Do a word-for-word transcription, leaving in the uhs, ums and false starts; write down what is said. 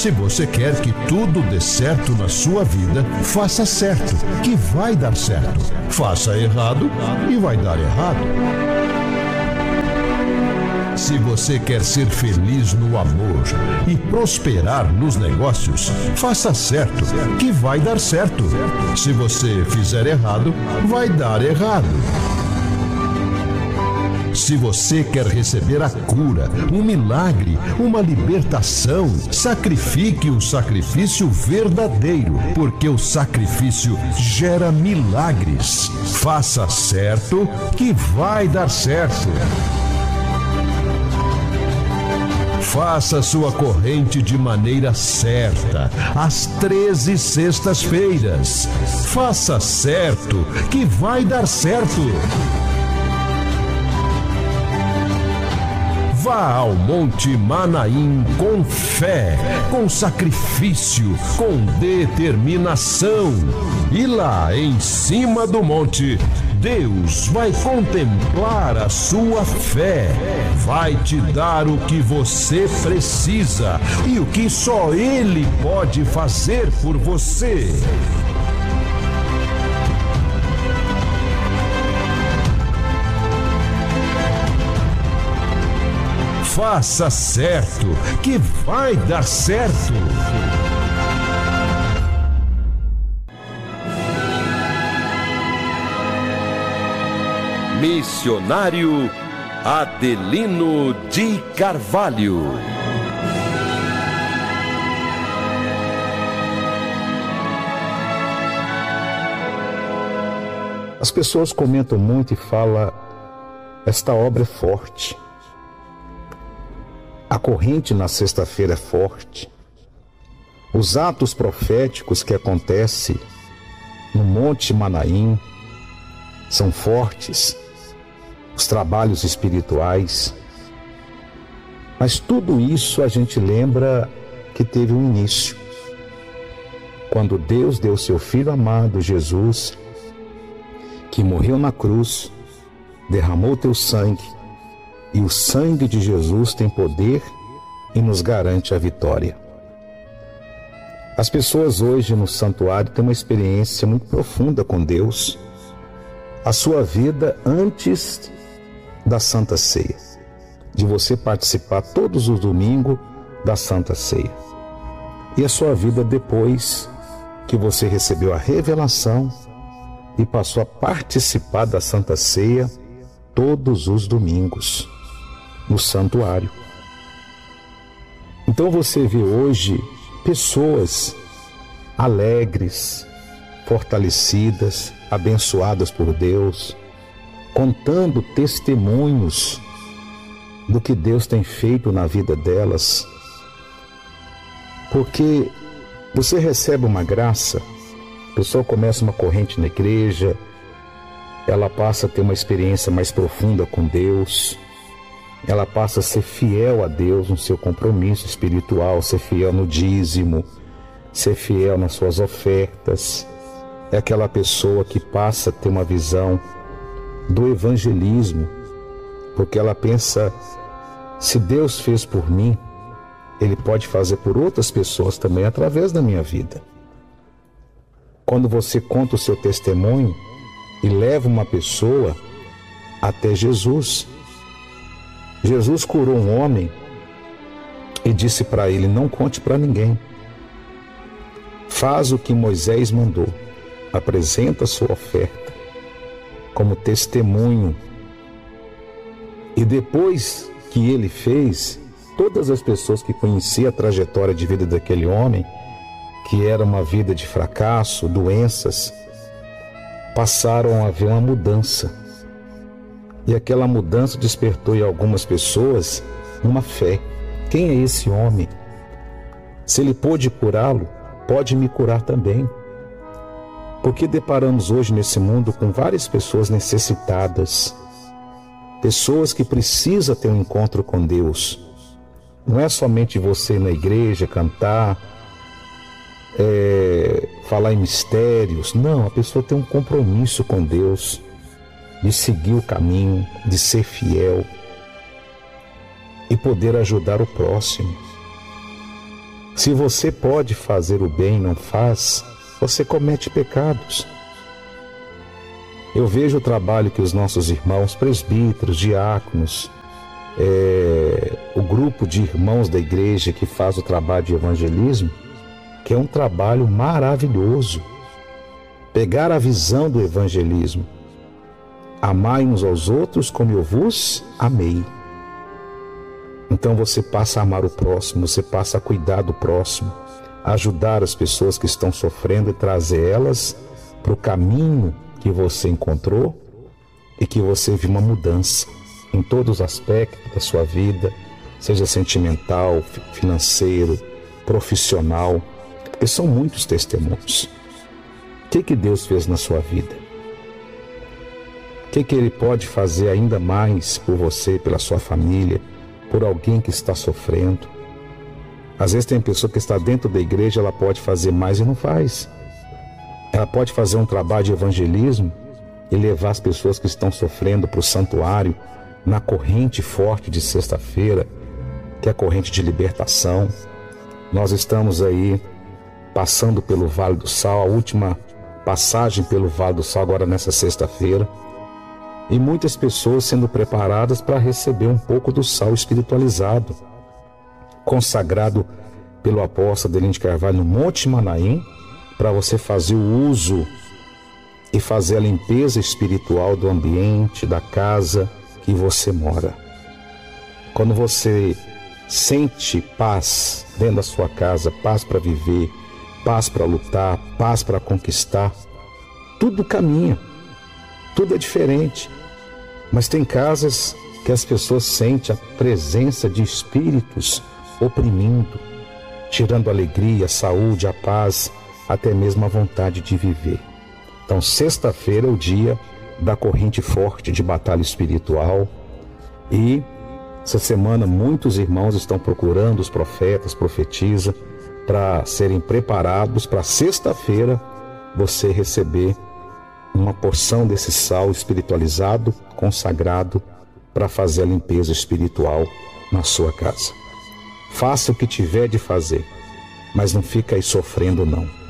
Se você quer que tudo dê certo na sua vida, faça certo, que vai dar certo. Faça errado e vai dar errado. Se você quer ser feliz no amor e prosperar nos negócios, faça certo, que vai dar certo. Se você fizer errado, vai dar errado. Se você quer receber a cura, um milagre, uma libertação, sacrifique um sacrifício verdadeiro, porque o sacrifício gera milagres. Faça certo, que vai dar certo. Faça sua corrente de maneira certa, às treze sextas-feiras. Faça certo, que vai dar certo. Vá ao Monte Manaim com fé, com sacrifício, com determinação. E lá em cima do monte, Deus vai contemplar a sua fé, vai te dar o que você precisa e o que só Ele pode fazer por você. Faça certo, que vai dar certo. Missionário Adelino de Carvalho. As pessoas comentam muito e falam: esta obra é forte. A corrente na sexta-feira é forte. Os atos proféticos que acontecem no Monte Manaim são fortes. Os trabalhos espirituais. Mas tudo isso a gente lembra que teve um início. Quando Deus deu seu Filho amado, Jesus, que morreu na cruz, derramou teu sangue, e o sangue de Jesus tem poder e nos garante a vitória. As pessoas hoje no santuário têm uma experiência muito profunda com Deus. A sua vida antes da Santa Ceia, de você participar todos os domingos da Santa Ceia. E a sua vida depois que você recebeu a revelação e passou a participar da Santa Ceia todos os domingos no santuário. Então você vê hoje pessoas alegres, fortalecidas, abençoadas por Deus, contando testemunhos do que Deus tem feito na vida delas. Porque você recebe uma graça, a pessoa começa uma corrente na igreja, ela passa a ter uma experiência mais profunda com Deus, ela passa a ser fiel a Deus no seu compromisso espiritual, ser fiel no dízimo, ser fiel nas suas ofertas. É aquela pessoa que passa a ter uma visão do evangelismo, porque ela pensa: se Deus fez por mim, Ele pode fazer por outras pessoas também através da minha vida. Quando você conta o seu testemunho e leva uma pessoa até Jesus. Jesus curou um homem e disse para ele: não conte para ninguém. Faz o que Moisés mandou. Apresenta a sua oferta como testemunho. E depois que ele fez, todas as pessoas que conheciam a trajetória de vida daquele homem, que era uma vida de fracasso, doenças, passaram a ver uma mudança. E aquela mudança despertou em algumas pessoas uma fé. Quem é esse homem? Se ele pôde curá-lo, pode me curar também. Porque deparamos hoje nesse mundo com várias pessoas necessitadas, pessoas que precisam ter um encontro com Deus. Não é somente você ir na igreja, cantar, é, falar em mistérios. Não, a pessoa tem um compromisso com Deus, de seguir o caminho, de ser fiel e poder ajudar o próximo. Se você pode fazer o bem e não faz, você comete pecados. Eu vejo o trabalho que os nossos irmãos presbíteros, diáconos, é, o grupo de irmãos da igreja que faz o trabalho de evangelismo, que é um trabalho maravilhoso. Pegar a visão do evangelismo. Amai uns aos outros como eu vos amei. Então você passa a amar o próximo, você passa a cuidar do próximo, a ajudar as pessoas que estão sofrendo e trazer elas para o caminho que você encontrou e que você viu uma mudança em todos os aspectos da sua vida, seja sentimental, financeiro, profissional, porque são muitos testemunhos. O que que Deus fez na sua vida? O que que Ele pode fazer ainda mais por você, pela sua família, por alguém que está sofrendo? Às vezes tem pessoa que está dentro da igreja, ela pode fazer mais e não faz. Ela pode fazer um trabalho de evangelismo e levar as pessoas que estão sofrendo para o santuário, na corrente forte de sexta-feira, que é a corrente de libertação. Nós estamos aí passando pelo Vale do Sal, a última passagem pelo Vale do Sal agora nessa sexta-feira, e muitas pessoas sendo preparadas para receber um pouco do sal espiritualizado, consagrado pelo apóstolo Adelino de Carvalho no Monte Manaim, para você fazer o uso e fazer a limpeza espiritual do ambiente, da casa que você mora. Quando você sente paz dentro da sua casa, paz para viver, paz para lutar, paz para conquistar, tudo caminha, tudo é diferente. Mas tem casas que as pessoas sentem a presença de espíritos oprimindo, tirando a alegria, a saúde, a paz, até mesmo a vontade de viver. Então, sexta-feira é o dia da corrente forte de batalha espiritual, e essa semana muitos irmãos estão procurando os profetas, profetiza, para serem preparados para sexta-feira você receber uma porção desse sal espiritualizado, consagrado, para fazer a limpeza espiritual na sua casa. Faça o que tiver de fazer, mas não fica aí sofrendo não.